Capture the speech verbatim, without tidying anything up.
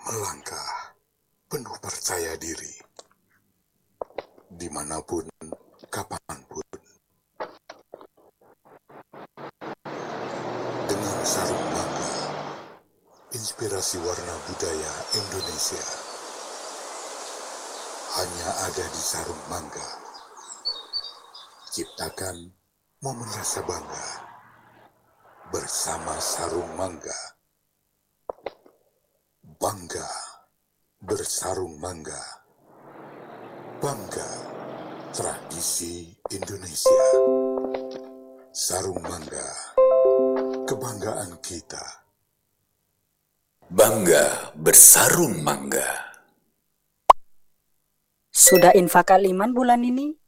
melangkah penuh percaya diri, dimanapun, kapanpun. Dengan sarung mangga, inspirasi warna budaya Indonesia hanya ada di sarung mangga. Ciptakan momen rasa bangga bersama sarung mangga. Bangga bersarung mangga. Bangga tradisi Indonesia. Sarung mangga, kebanggaan kita. Bangga bersarung mangga. Sudah infak kaliman bulan ini?